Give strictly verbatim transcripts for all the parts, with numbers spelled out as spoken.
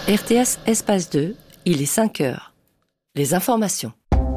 R T S Espace deux, il est cinq heures. Les informations.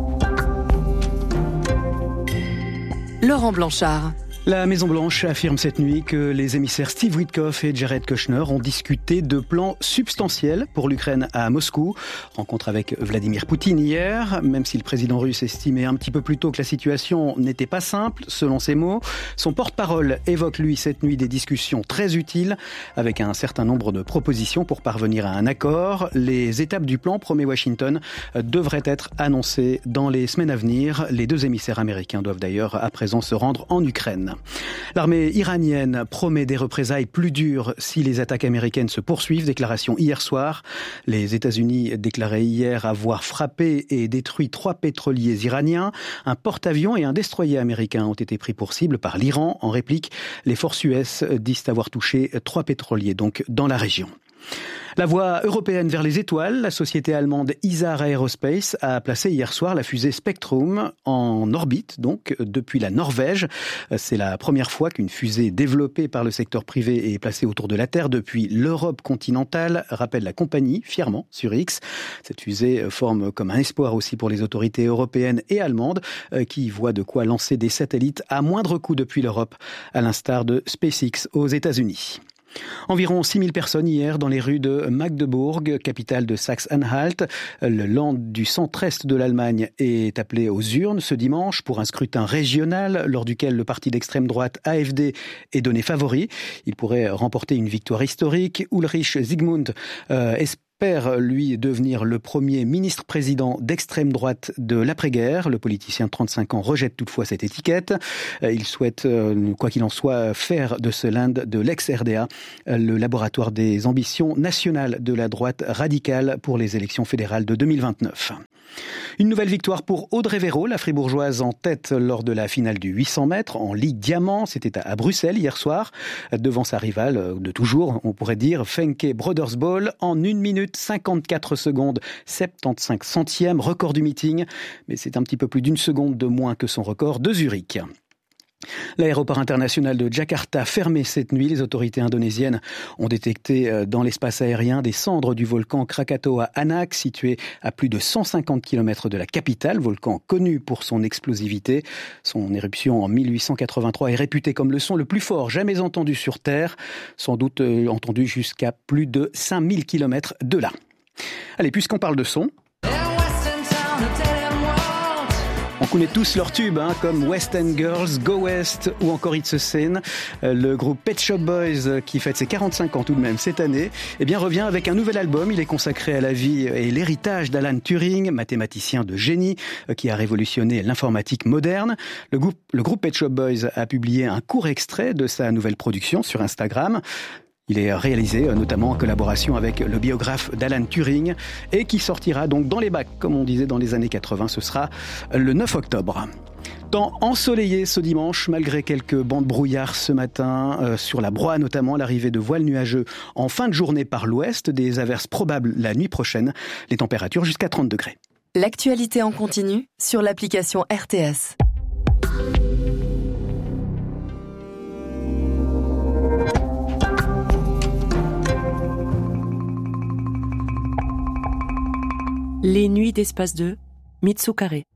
Laurent Blanchard. La Maison-Blanche affirme cette nuit que les émissaires Steve Witkoff et Jared Kushner ont discuté de plans substantiels pour l'Ukraine à Moscou. Rencontre avec Vladimir Poutine hier, même si le président russe estimait un petit peu plus tôt que la situation n'était pas simple, selon ses mots. Son porte-parole évoque, lui, cette nuit des discussions très utiles, avec un certain nombre de propositions pour parvenir à un accord. Les étapes du plan, promet Washington, devraient être annoncées dans les semaines à venir. Les deux émissaires américains doivent d'ailleurs à présent se rendre en Ukraine. L'armée iranienne promet des représailles plus dures si les attaques américaines se poursuivent. Déclaration hier soir. Les États-Unis déclaraient hier avoir frappé et détruit trois pétroliers iraniens. Un porte-avions et un destroyer américain ont été pris pour cible par l'Iran. En réplique, les forces U S disent avoir touché trois pétroliers donc dans la région. La voie européenne vers les étoiles, la société allemande Isar Aerospace a placé hier soir la fusée Spectrum en orbite, donc depuis la Norvège. C'est la première fois qu'une fusée développée par le secteur privé est placée autour de la Terre depuis l'Europe continentale, rappelle la compagnie fièrement sur X. Cette fusée forme comme un espoir aussi pour les autorités européennes et allemandes qui voient de quoi lancer des satellites à moindre coût depuis l'Europe, à l'instar de SpaceX aux États-Unis. Environ six mille personnes hier dans les rues de Magdebourg, capitale de Saxe-Anhalt. Le land du centre-est de l'Allemagne est appelé aux urnes ce dimanche pour un scrutin régional lors duquel le parti d'extrême droite A F D est donné favori. Il pourrait remporter une victoire historique. Ulrich Zygmunt euh, espère lui devenir le premier ministre-président d'extrême droite de l'après-guerre. Le politicien de trente-cinq ans rejette toutefois cette étiquette. Il souhaite, quoi qu'il en soit, faire de ce land de l'ex-R D A le laboratoire des ambitions nationales de la droite radicale pour les élections fédérales de deux mille vingt-neuf. Une nouvelle victoire pour Audrey Véro, la fribourgeoise en tête lors de la finale du huit cents mètres en Ligue Diamant. C'était à Bruxelles hier soir, devant sa rivale de toujours, on pourrait dire, Fenke Brodersball, en une minute cinquante-quatre secondes, soixante-quinze centièmes, record du meeting. Mais c'est un petit peu plus d'une seconde de moins que son record de Zurich. L'aéroport international de Jakarta fermé cette nuit. Les autorités indonésiennes ont détecté dans l'espace aérien des cendres du volcan Krakatoa Anak, situé à plus de cent cinquante kilomètres de la capitale, volcan connu pour son explosivité. Son éruption en mille huit cent quatre-vingt-trois est réputée comme le son le plus fort jamais entendu sur Terre, sans doute entendu jusqu'à plus de cinq mille kilomètres de là. Allez, puisqu'on parle de son... On connaît tous leurs tubes, hein, comme West End Girls, Go West ou encore It's a Sin. Le groupe Pet Shop Boys, qui fête ses quarante-cinq ans tout de même cette année, eh bien, revient avec un nouvel album. Il est consacré à la vie et l'héritage d'Alan Turing, mathématicien de génie, qui a révolutionné l'informatique moderne. Le groupe, le groupe Pet Shop Boys a publié un court extrait de sa nouvelle production sur Instagram. Il est réalisé notamment en collaboration avec le biographe d'Alan Turing et qui sortira donc dans les bacs, comme on disait dans les années quatre-vingts. Ce sera le neuf octobre. Temps ensoleillé ce dimanche, malgré quelques bancs de brouillard ce matin, euh, sur la Broye notamment, l'arrivée de voiles nuageux en fin de journée par l'ouest, des averses probables la nuit prochaine, les températures jusqu'à trente degrés. L'actualité en continu sur l'application R T S. Les nuits d'Espace deux, Mitsukare.